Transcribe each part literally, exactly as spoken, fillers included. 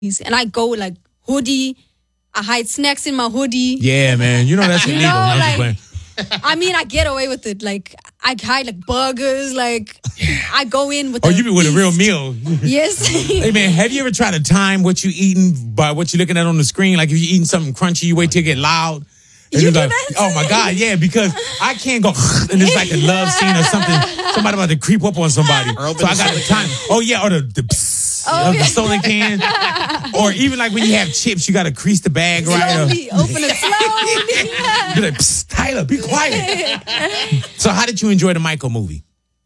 and I go like hoodie. I hide snacks in my hoodie. Yeah, man. You know that's You illegal. know, I'm just like- playing. I mean, I get away with it. Like, I hide like burgers. Like, I go in with. Oh, the you be with a real feast. meal. Yes. Hey, man, have you ever tried to time what you eating by what you're looking at on the screen? Like, if you're eating something crunchy, you wait till it get loud. And You you're do like, that? oh, my God, yeah, because I can't go, and it's like a love scene or something. Somebody about to creep up on somebody. So I got the time. Oh, yeah, or the, the psst Oh, of yeah. the soda can. Or even like when you have chips, you got to crease the bag right. Or, Slowly, open it slowly. you're like, psst, Tyler, be quiet. So how did you enjoy the Michael movie?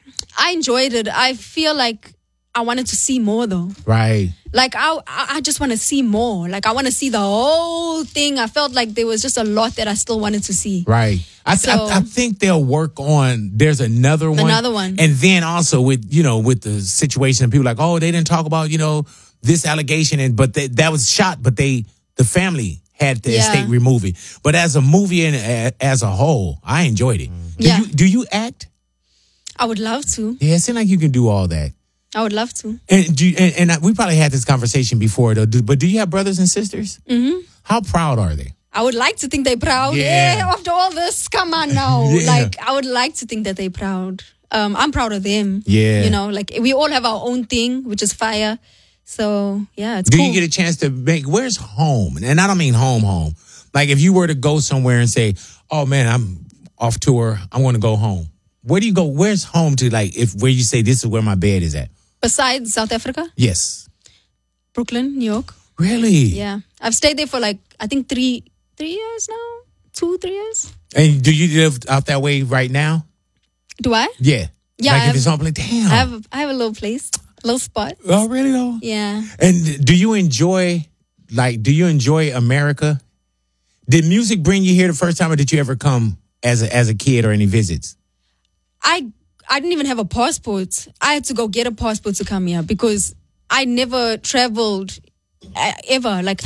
I enjoyed it. I feel like I wanted to see more though. Right. Like I, I I just want to see more. Like I want to see the whole thing. I felt like there was just a lot that I still wanted to see. Right. I, th- So- I, I think they'll work on, there's another one. Another one. And then also with, you know, with the situation, people like, oh, they didn't talk about, you know, this allegation. And But they, that was shot, but they, the family had the Yeah. estate remove it. But as a movie and a, as a whole, I enjoyed it. Do, Yeah. you, do you act? I would love to. Yeah, it seems like you can do all that. I would love to. And do you, and, and I- we probably had this conversation before, though. Do, but do you have brothers and sisters? Mm-hmm. How proud are they? I would like to think they're proud. Yeah. Yeah. After all this, come on now. Yeah. Like I would like to think that they're proud. Um, I'm proud of them. Yeah. You know, like we all have our own thing, which is fire. So yeah, it's Do cool. you get a chance to make, where's home? And I don't mean home, home. Like if you were to go somewhere and say, oh man, I'm off tour, I want to go home. Where do you go? Where's home to like, if where you say this is where my bed is at? Besides South Africa, Yes. Brooklyn, New York. Really? Yeah, I've stayed there for like I think three three years now, two three years. And do you live out that way right now? Do I? Yeah. Yeah, Like I if have- it's home, like, damn. I have I have a little place, a little spot. Oh, really though? Yeah. And do you enjoy, like, do you enjoy America? Did music bring you here the first time, or did you ever come as a, as a kid or any visits? I I didn't even have a passport. I had to go get a passport to come here because I never traveled uh, ever. Like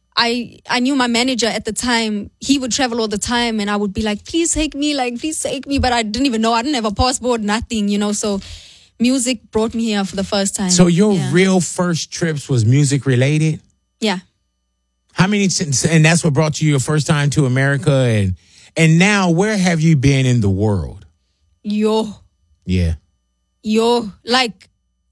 I I knew my manager at the time. He would travel all the time, and I would be like, "Please take me, like please take me." But I didn't even know. I didn't have a passport, nothing, you know. So music brought me here for the first time. So your yeah. real first trips was music related? yeah. How many, and that's what brought you your first time to America, and and now where have you been in the world? Yo. Yeah. Yo, like,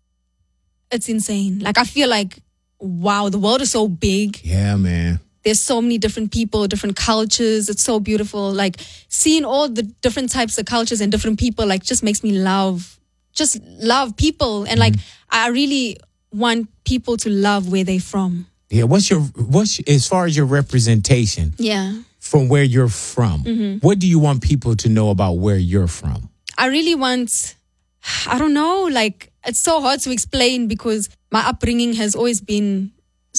it's insane. Like, I feel like, wow, the world is so big. Yeah, man. There's so many different people, different cultures. It's so beautiful. Like, seeing all the different types of cultures and different people, like, just makes me love, just love people. And, like, I really want people to love where they're from. Yeah, what's your, what's, as far as your representation Yeah. from where you're from, what do you want people to know about where you're from? I really want, I don't know, like, it's so hard to explain because my upbringing has always been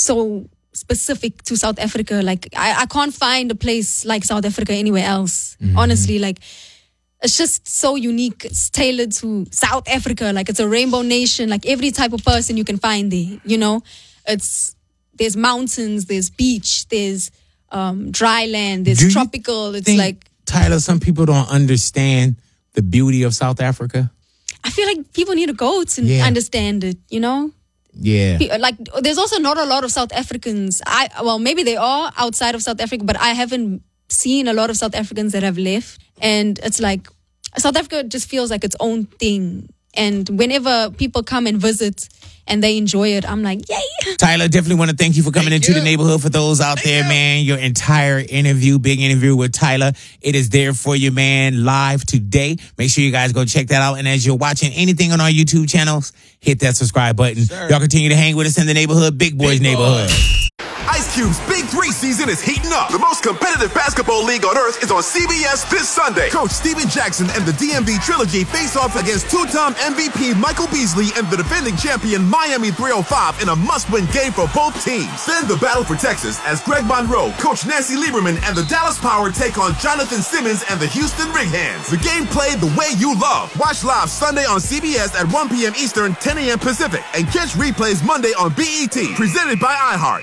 so specific to South Africa. Like, I, I can't find a place like South Africa anywhere else. Honestly, like, it's just so unique. It's tailored to South Africa. Like, it's a rainbow nation. Like, every type of person you can find there, you know? It's, there's mountains, there's beach, there's um, dry land, there's Do you tropical. It's think, like, Tyler, some people don't understand the beauty of South Africa. I feel like people need to go to Yeah. understand it, you know? Yeah. Pe- Like, there's also not a lot of South Africans. I Well, maybe they are outside of South Africa, but I haven't seen a lot of South Africans that have left. And it's like, South Africa just feels like its own thing. And whenever people come and visit and they enjoy it, I'm like, yay! Tyler, definitely want to thank you for coming Thank into you. the neighborhood. For those out there, man, your entire interview, big interview with Tyler, it is there for you, man, live today. Make sure you guys go check that out. And as you're watching anything on our YouTube channels, hit that subscribe button. Sure. Y'all continue to hang with us in the neighborhood, Big Boys Big Neighborhood. Ice Cube's Big Three season is heating up. The most competitive basketball league on earth is on C B S this Sunday. Coach Steven Jackson and the D M V Trilogy face off against two-time M V P Michael Beasley and the defending champion Miami three oh five in a must-win game for both teams. Then the battle for Texas as Greg Monroe, Coach Nancy Lieberman, and the Dallas Power take on Jonathan Simmons and the Houston Rig Hands. The game played the way you love. Watch live Sunday on C B S at one p.m. Eastern, ten a.m. Pacific, and catch replays Monday on B E T. Presented by iHeart.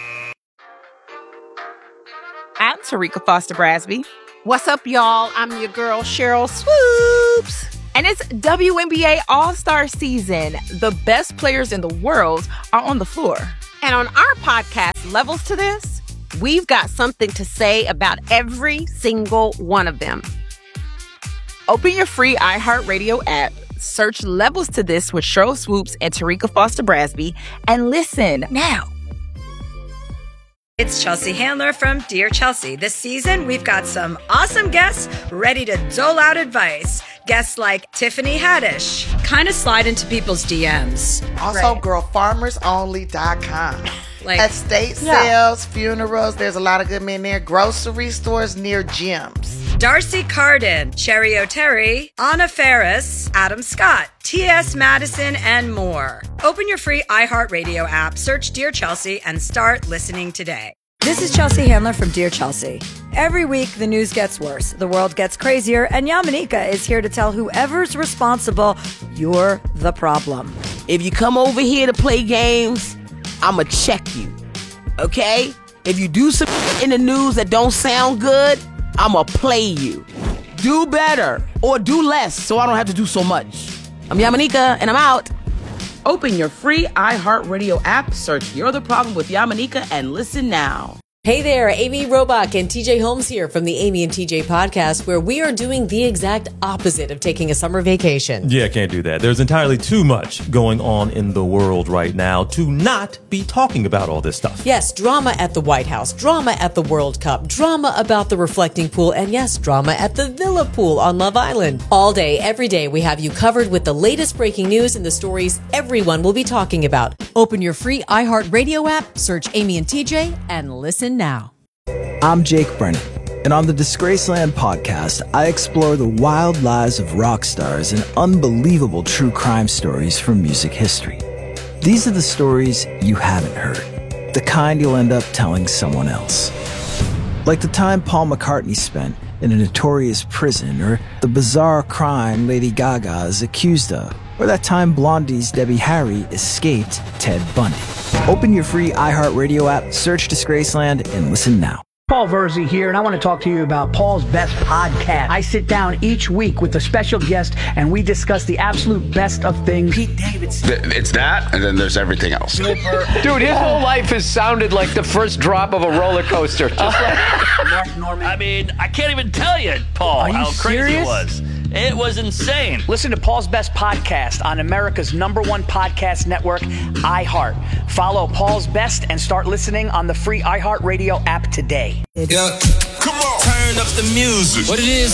I'm Tarika Foster Brasby, What's up, y'all? I'm your girl, Cheryl Swoops. and it's W N B A All-Star season. The best players in the world are on the floor. And on our podcast, Levels to This, we've got something to say about every single one of them. Open your free iHeartRadio app, search Levels to This with Sheryl Swoopes and Tarika Foster Brasby, and listen now. It's Chelsea Handler from Dear Chelsea. This season, we've got some awesome guests ready to dole out advice. Guests like Tiffany Haddish kind of slide into people's D Ms. Also, Right. girl farmers only dot com. Like, Estate yeah. sales, funerals, there's a lot of good men there. Grocery stores near gyms. Darcy Carden, Cherry O'Terry, Anna Ferris, Adam Scott, T S. Madison, and more. Open your free iHeartRadio app, search Dear Chelsea, and start listening today. This is Chelsea Handler from Dear Chelsea. Every week, the news gets worse, the world gets crazier, and Yamanika is here to tell whoever's responsible, you're the problem. If you come over here to play games, I'ma check you, okay? If you do some in the news that don't sound good, I'ma play you. Do better or do less so I don't have to do so much. I'm Yamanika, and I'm out. Open your free iHeartRadio app, search You're the Problem with Yamanika, and listen now. Hey there, Amy Robach and T J Holmes here from the Amy and T J podcast, where we are doing the exact opposite of taking a summer vacation. Yeah, can't do that. There's entirely too much going on in the world right now to not be talking about all this stuff. Yes, drama at the White House, drama at the World Cup, drama about the reflecting pool, and yes, drama at the Villa Pool on Love Island. All day, every day, we have you covered with the latest breaking news and the stories everyone will be talking about. Open your free iHeartRadio app, search Amy and T J, and listen now. I'm Jake Brennan, and on the Disgraceland podcast, I explore the wild lives of rock stars and unbelievable true crime stories from music history. These are the stories you haven't heard, the kind you'll end up telling someone else. Like the time Paul McCartney spent in a notorious prison, or the bizarre crime Lady Gaga is accused of, or that time Blondie's Debbie Harry escaped Ted Bundy. Open your free iHeartRadio app, search Disgraceland, and listen now. Paul Verzi here, and I want to talk to you about Paul's Best Podcast. I sit down each week with a special guest, and we discuss the absolute best of things. Pete Davidson. It's that, and then there's everything else. Dude, his whole life has sounded like the first drop of a roller coaster. Just like Mark Norman. I mean, I can't even tell you, Paul, Are you how crazy serious? it was. It was insane. Listen to Paul's Best Podcast on America's number one podcast network, iHeart. Follow Paul's Best and start listening on the free iHeartRadio app today. Yeah, come on, turn up the music. What it is.